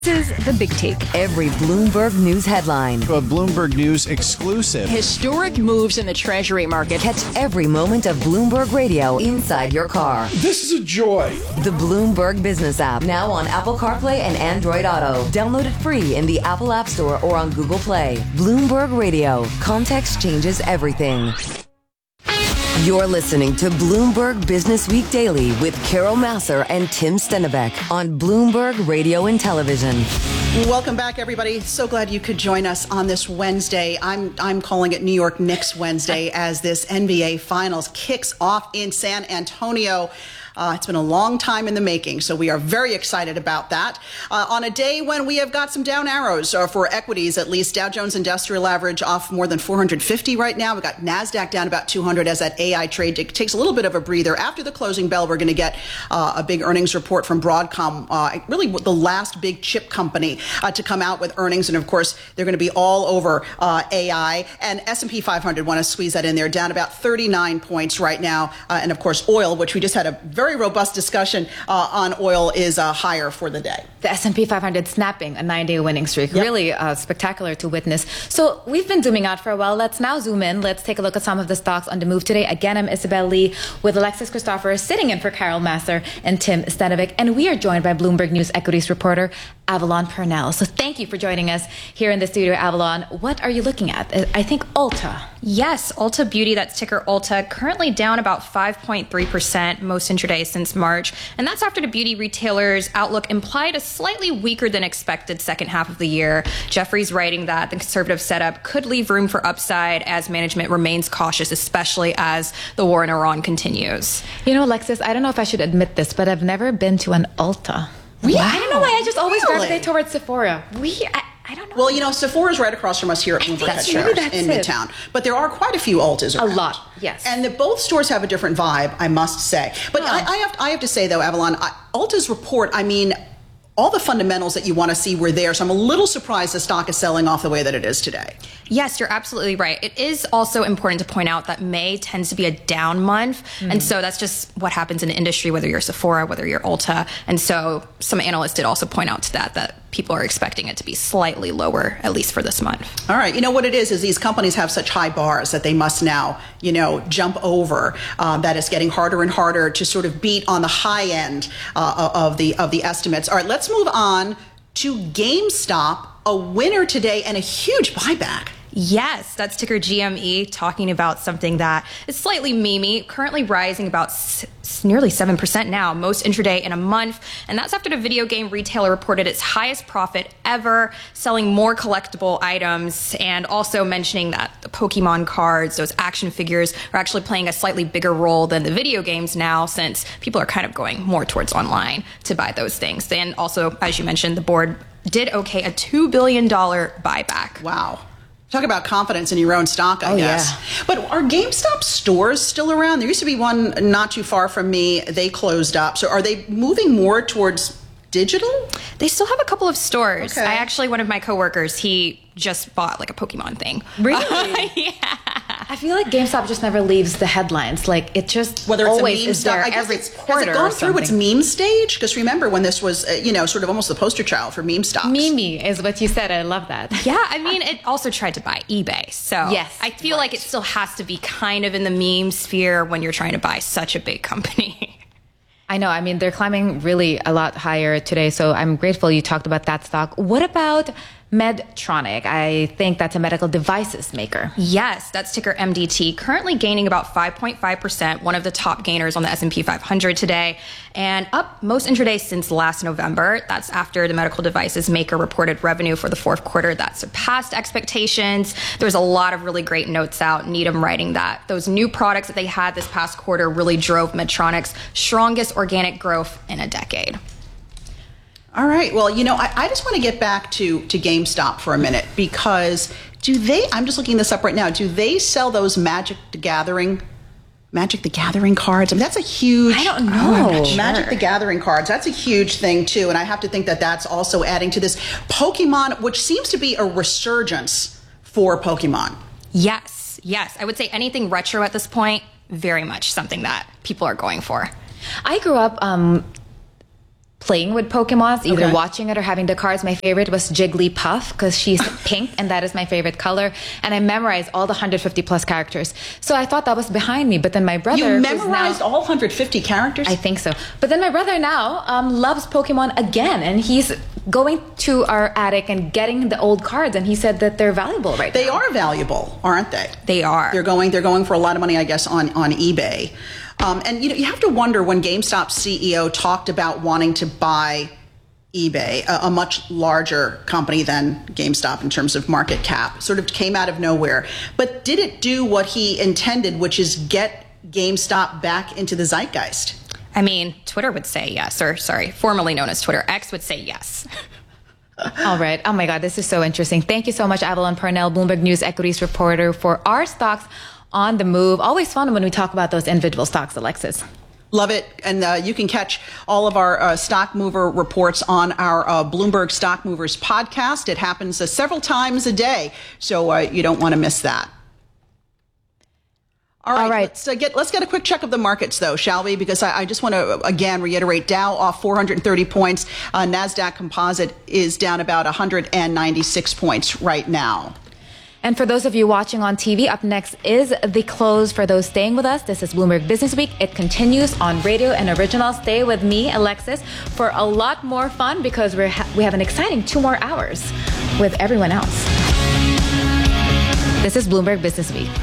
This is The Big Take. Every Bloomberg News headline. A Bloomberg News exclusive. Historic moves in the Treasury market. Catch every moment of Bloomberg Radio inside your car. This is a joy. The Bloomberg Business app, now on Apple CarPlay and Android Auto. Download it free in the Apple App Store or on Google Play. Bloomberg Radio. Context changes everything. You're listening to Bloomberg Business Week Daily with Carol Massar and Tim Stenbeck on Bloomberg Radio and Television. Welcome back, everybody. So glad you could join us on this Wednesday. I'm calling it New York Knicks Wednesday as this NBA Finals kicks off in San Antonio. It's been a long time in the making, so we are very excited about that. On a day when we have got some down arrows for equities, at least Dow Jones Industrial Average off more than 450 right now. We've got NASDAQ down about 200 as that AI trade takes a little bit of a breather. After the closing bell, we're going to get a big earnings report from Broadcom, really the last big chip company to come out with earnings. And of course, they're going to be all over AI. And S&P 500, want to squeeze that in there, down about 39 points right now. And of course, oil, which we just had a very robust discussion on oil, is higher for the day. The S&P 500 snapping a 9-day winning streak. Yep. Really spectacular to witness. So we've been zooming out for a while. Let's now zoom in. Let's take a look at some of the stocks on the move today. Again, I'm Isabel Lee with Alexis Christopher sitting in for Carol Massar and Tim Stenbeck. And we are joined by Bloomberg News equities reporter Avalon Purnell. So thank you for joining us here in the studio, Avalon. What are you looking at? I think Ulta. Yes, Ulta Beauty, that's ticker Ulta, currently down about 5.3% most intraday since March. And that's after the beauty retailer's outlook implied a slightly weaker than expected second half of the year. Jefferies writing that the conservative setup could leave room for upside as management remains cautious, especially as the war in Iran continues. You know, Alexis, I don't know if I should admit this, but I've never been to an Ulta. Really? I don't know why. I just always gravitate towards Sephora. I don't know. Well, you know, Sephora's right across from us here at Bloomberg Headquarters in Midtown. But there are quite a few Ultas around. A lot, yes. And both stores have a different vibe, I must say. But I have to say, though, Avalon, Ulta's report, I mean, all the fundamentals that you want to see were there. So I'm a little surprised the stock is selling off the way that it is today. Yes, you're absolutely right. It is also important to point out that May tends to be a down month. And so that's just what happens in the industry, whether you're Sephora, whether you're Ulta. And so some analysts did also point out to that people are expecting it to be slightly lower, at least for this month. All right. You know what it is these companies have such high bars that they must now, jump over. That is getting harder and harder to sort of beat on the high end of the estimates. All right, let's move on to GameStop, a winner today and a huge buyback. Yes, that's ticker GME, talking about something that is slightly memey, currently rising about nearly 7% now, most intraday in a month. And that's after the video game retailer reported its highest profit ever, selling more collectible items, and also mentioning that the Pokemon cards, those action figures, are actually playing a slightly bigger role than the video games now, since people are kind of going more towards online to buy those things. And also, as you mentioned, the board did okay a $2 billion buyback. Wow. Talk about confidence in your own stock, I guess. Yeah. But are GameStop stores still around? There used to be one not too far from me. They closed up. So are they moving more towards digital? They still have a couple of stores. Okay. One of my coworkers, he just bought like a Pokemon thing. Really? Yeah. I feel like GameStop just never leaves the headlines. Like, it just whether it's always a meme is there every quarter. Has it gone through its meme stage? Because remember when this was, sort of almost the poster child for meme stocks. Meme is what you said. I love that. Yeah, I mean, it also tried to buy eBay. So yes, I feel like it still has to be kind of in the meme sphere when you're trying to buy such a big company. I know. I mean, they're climbing really a lot higher today. So I'm grateful you talked about that stock. What about Medtronic? I think that's a medical devices maker. Yes, that's ticker MDT, currently gaining about 5.5%, one of the top gainers on the S&P 500 today, and up most intraday since last November. That's after the medical devices maker reported revenue for the fourth quarter that surpassed expectations. There was a lot of really great notes out, Needham writing that those new products that they had this past quarter really drove Medtronic's strongest organic growth in a decade. All right. Well, I just want to get back to GameStop for a minute, because I'm just looking this up right now, do they sell those Magic the Gathering cards? I mean, that's a huge... I don't know. Magic the Gathering cards, that's a huge thing, too. And I have to think that that's also adding to this Pokemon, which seems to be a resurgence for Pokemon. Yes. I would say anything retro at this point, very much something that people are going for. I grew up... playing with Pokemon, either Okay. watching it or having the cards. My favorite was Jigglypuff because she's pink and that is my favorite color. And I memorized all the 150 plus characters. So I thought that was behind me. But then my brother... You who's memorized now, all 150 characters? I think so. But then my brother now loves Pokemon again. And he's going to our attic and getting the old cards. And he said that they're valuable right now. They are valuable, aren't they? They are. They're going for a lot of money, I guess, on eBay. And you have to wonder when GameStop's CEO talked about wanting to buy eBay, a much larger company than GameStop in terms of market cap, sort of came out of nowhere. But did it do what he intended, which is get GameStop back into the zeitgeist? I mean, Twitter would say yes, or sorry, formerly known as Twitter, X would say yes. All right. Oh my God, this is so interesting. Thank you so much, Avalon Parnell, Bloomberg News equities reporter, for our stocks on the move. Always fun when we talk about those individual stocks, Alexis. Love it. And you can catch all of our stock mover reports on our Bloomberg Stock Movers podcast. It happens several times a day, so you don't want to miss that. All right. Let's get a quick check of the markets, though, shall we? Because I just want to, again, reiterate, Dow off 430 points. NASDAQ Composite is down about 196 points right now. And for those of you watching on TV, up next is the close. For those staying with us, this is Bloomberg Business Week. It continues on radio and original. Stay with me, Alexis, for a lot more fun because we have an exciting 2 more hours with everyone else. This is Bloomberg Business Week.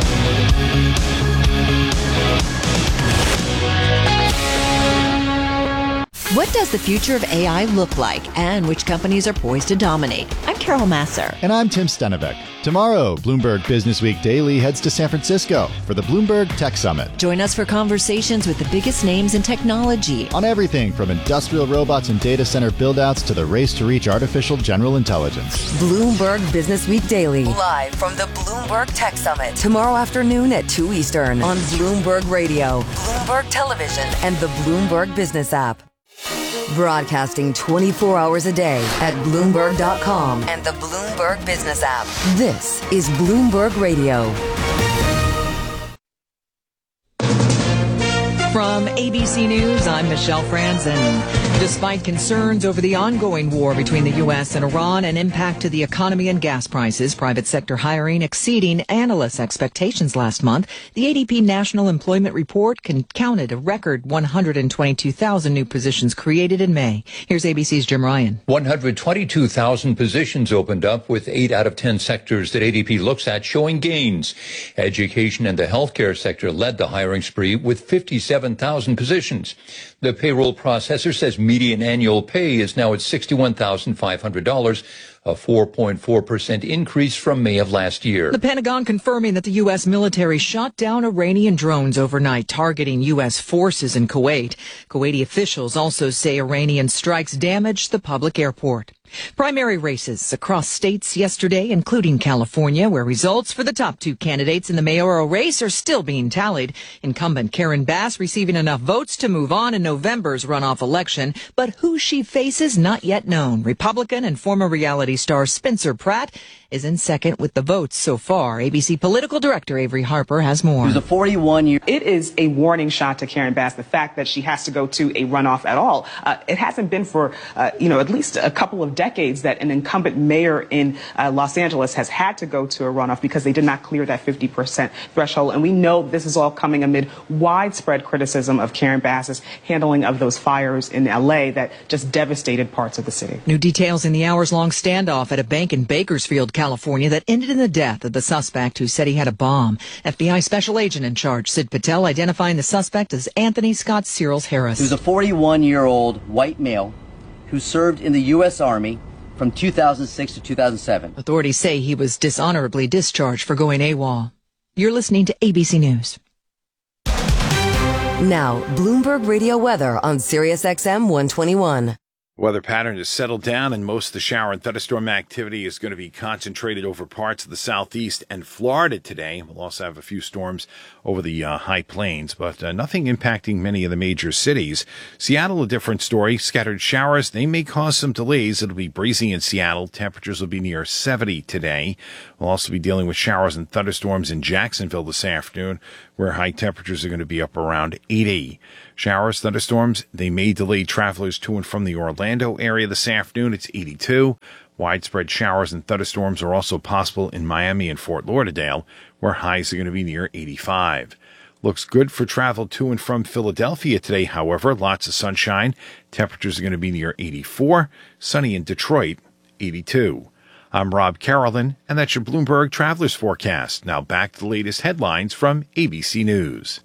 What does the future of AI look like, and which companies are poised to dominate? I'm Carol Masser. And I'm Tim Stenevec. Tomorrow, Bloomberg Business Week Daily heads to San Francisco for the Bloomberg Tech Summit. Join us for conversations with the biggest names in technology. On everything from industrial robots and data center buildouts to the race to reach artificial general intelligence. Bloomberg Business Week Daily. Live from the Bloomberg Tech Summit. Tomorrow afternoon at 2 Eastern on Bloomberg Radio, Bloomberg Television, and the Bloomberg Business app. Broadcasting 24 hours a day at Bloomberg.com and the Bloomberg Business app. This is Bloomberg Radio. From ABC News, I'm Michelle Franzen. Despite concerns over the ongoing war between the U.S. and Iran and impact to the economy and gas prices, private sector hiring exceeding analysts' expectations last month, the ADP National Employment Report counted a record 122,000 new positions created in May. Here's ABC's Jim Ryan. 122,000 positions opened up, with 8 out of 10 sectors that ADP looks at showing gains. Education and the healthcare sector led the hiring spree with 57,000 positions. The payroll processor says median annual pay is now at $61,500, a 4.4% increase from May of last year. The Pentagon confirming that the U.S. military shot down Iranian drones overnight targeting U.S. forces in Kuwait. Kuwaiti officials also say Iranian strikes damaged the public airport. Primary races across states yesterday, including California, where results for the top 2 candidates in the mayoral race are still being tallied. Incumbent Karen Bass receiving enough votes to move on in November's runoff election, but who she faces not yet known. Republican and former reality star Spencer Pratt is in second with the votes so far. ABC political director Avery Harper has more. It was a 41-year. It is a warning shot to Karen Bass, the fact that she has to go to a runoff at all. It hasn't been for, at least a couple of decades that an incumbent mayor in Los Angeles has had to go to a runoff because they did not clear that 50% threshold. And we know this is all coming amid widespread criticism of Karen Bass's handling of those fires in L.A. that just devastated parts of the city. New details in the hours-long standoff at a bank in Bakersfield, California, that ended in the death of the suspect who said he had a bomb. FBI special agent in charge, Sid Patel, identifying the suspect as Anthony Scott Searles Harris. He was a 41-year-old white male who served in the U.S. Army from 2006 to 2007. Authorities say he was dishonorably discharged for going AWOL. You're listening to ABC News. Now, Bloomberg Radio weather on Sirius XM 121. Weather pattern has settled down, and most of the shower and thunderstorm activity is going to be concentrated over parts of the southeast and Florida today. We'll also have a few storms over the high plains, but nothing impacting many of the major cities. Seattle, a different story. Scattered showers, they may cause some delays. It'll be breezy in Seattle. Temperatures will be near 70 today. We'll also be dealing with showers and thunderstorms in Jacksonville this afternoon, where high temperatures are going to be up around 80. Showers, thunderstorms, they may delay travelers to and from the Orlando area this afternoon. It's 82. Widespread showers and thunderstorms are also possible in Miami and Fort Lauderdale, where highs are going to be near 85. Looks good for travel to and from Philadelphia today, however. Lots of sunshine. Temperatures are going to be near 84. Sunny in Detroit, 82. I'm Rob Carolyn, and that's your Bloomberg Travelers Forecast. Now back to the latest headlines from ABC News.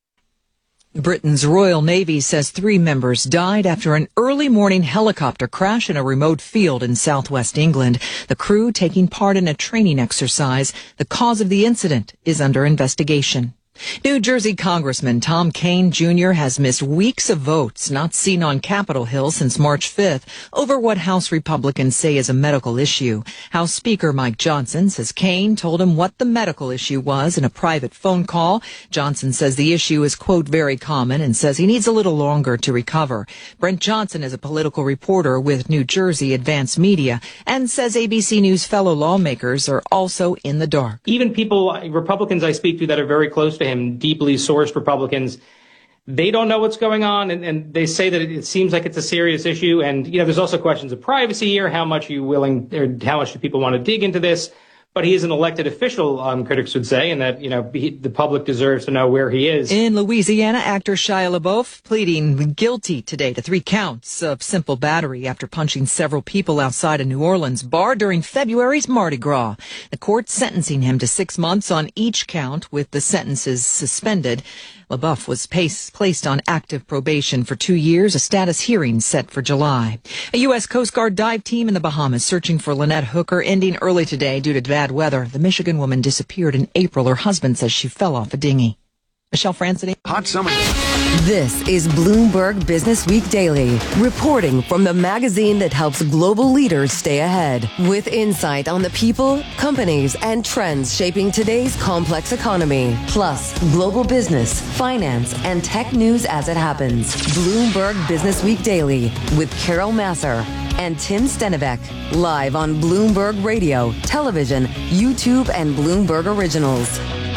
Britain's Royal Navy says 3 members died after an early morning helicopter crash in a remote field in southwest England. The crew taking part in a training exercise. The cause of the incident is under investigation. New Jersey Congressman Tom Kean Jr. has missed weeks of votes not seen on Capitol Hill since March 5th over what House Republicans say is a medical issue. House Speaker Mike Johnson says Kean told him what the medical issue was in a private phone call. Johnson says the issue is, quote, very common and says he needs a little longer to recover. Brent Johnson is a political reporter with New Jersey Advance Media and says ABC News fellow lawmakers are also in the dark. Even people, Republicans I speak to that are very close to him, deeply sourced Republicans, they don't know what's going on, and they say that it seems like it's a serious issue. And, there's also questions of privacy here. How much are you willing, or how much do people want to dig into this? But he is an elected official, critics would say, and that, the public deserves to know where he is. In Louisiana, actor Shia LaBeouf pleading guilty today to 3 counts of simple battery after punching several people outside a New Orleans bar during February's Mardi Gras. The court sentencing him to 6 months on each count, with the sentences suspended. LaBeouf was placed on active probation for 2 years, a status hearing set for July. A U.S. Coast Guard dive team in the Bahamas searching for Lynette Hooker ending early today due to bad weather. The Michigan woman disappeared in April. Her husband says she fell off a dinghy. Michelle Francis. Hot summer. This is Bloomberg Business Week Daily, reporting from the magazine that helps global leaders stay ahead, with insight on the people, companies, and trends shaping today's complex economy, plus global business, finance, and tech news as it happens. Bloomberg Business Week Daily with Carol Masser and Tim Stenivek, live on Bloomberg Radio, television, YouTube, and Bloomberg Originals.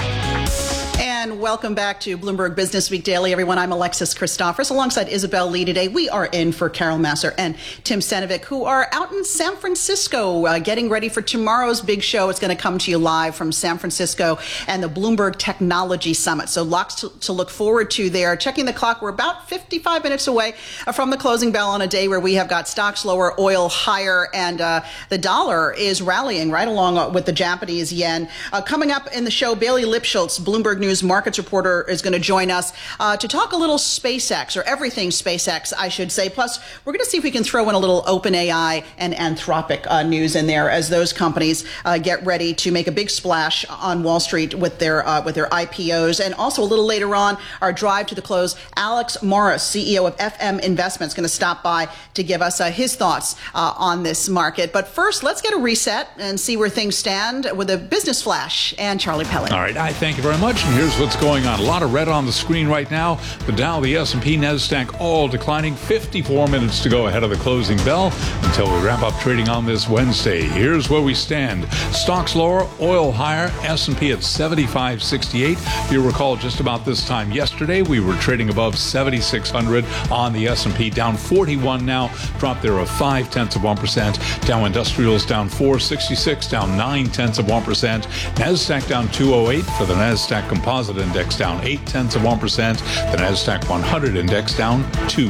And welcome back to Bloomberg Business Week Daily, everyone. I'm Alexis Christophers alongside Isabel Lee today. We are in for Carol Masser and Tim Stenivek, who are out in San Francisco getting ready for tomorrow's big show. It's going to come to you live from San Francisco and the Bloomberg Technology Summit. So lots to look forward to there. Checking the clock, we're about 55 minutes away from the closing bell on a day where we have got stocks lower, oil higher, and the dollar is rallying right along with the Japanese yen. Coming up in the show, Bailey Lipschultz, Bloomberg News markets reporter, is going to join us to talk a little SpaceX, or everything SpaceX, I should say. Plus, we're going to see if we can throw in a little OpenAI and Anthropic news in there as those companies get ready to make a big splash on Wall Street with their IPOs. And also a little later on, our drive to the close, Alex Morris, CEO of FM Investments, going to stop by to give us his thoughts on this market. But first, let's get a reset and see where things stand with a business flash and Charlie Pellet. All right, thank you very much. And here's what's going on. A lot of red on the screen right now. The Dow, the S&P, NASDAQ all declining. 54 minutes to go ahead of the closing bell until we wrap up trading on this Wednesday. Here's where we stand. Stocks lower, oil higher, S&P at 75.68. If you recall, just about this time yesterday, we were trading above 7,600 on the S&P, down 41 now, drop there of 0.5%. Dow Industrials down 466, down 0.9%. NASDAQ down 208 for the NASDAQ Composite Index, down 0.8%. The NASDAQ 100 Index down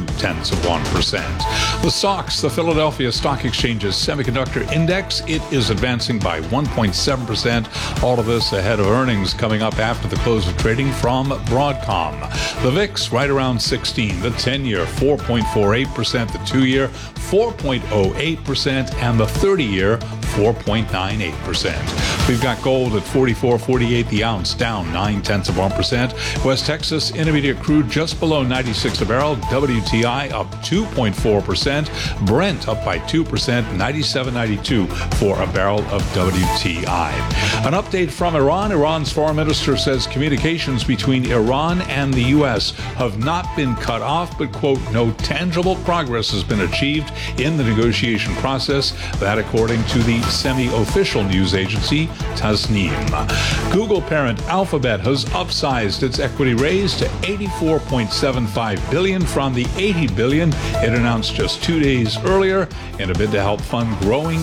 0.2%. The SOX, the Philadelphia Stock Exchange's Semiconductor Index, it is advancing by 1.7%. All of this ahead of earnings coming up after the close of trading from Broadcom. The VIX right around 16. The 10-year 4.48%. The 2-year 4.08%, and the 30-year 4.98%. We've got gold at $44.48 the ounce, down 0.9%. West Texas Intermediate crude just below 96 a barrel. WTI up 2.4%. Brent up by 2%, 97.92 for a barrel of WTI. An update from Iran. Iran's foreign minister says communications between Iran and the U.S. have not been cut off, but, quote, no tangible progress has been achieved in the negotiation process. That according to the semi-official news agency Tasnim. Google parent Alphabet has upsized its equity raise to $84.75 billion from the $80 billion it announced just 2 days earlier in a bid to help fund growing